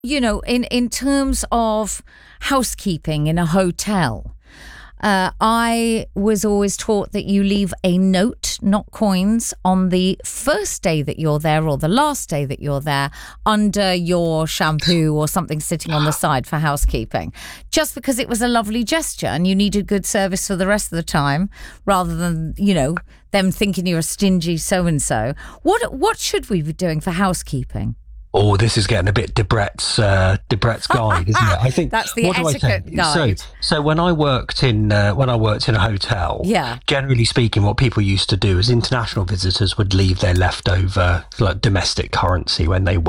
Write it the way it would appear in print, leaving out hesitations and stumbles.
in terms of housekeeping in a hotel, I was always taught that you leave a note, not coins, on the first day that you're there or the last day that you're there under your shampoo or something sitting on the side for housekeeping, just because it was a lovely gesture and you needed good service for the rest of the time rather than, them thinking you're a stingy so-and-so. What should we be doing for housekeeping? Oh, this is getting a bit Debrett's guide, isn't it? I think that's the etiquette guide. So when I worked in a hotel, generally speaking, what people used to do is international visitors would leave their leftover like domestic currency when they